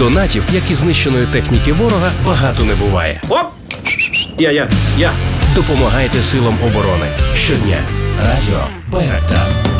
Донатів, як і знищеної техніки ворога, багато не буває. Оп! Я. Допомагайте силам оборони щодня. Радіо Байрактар.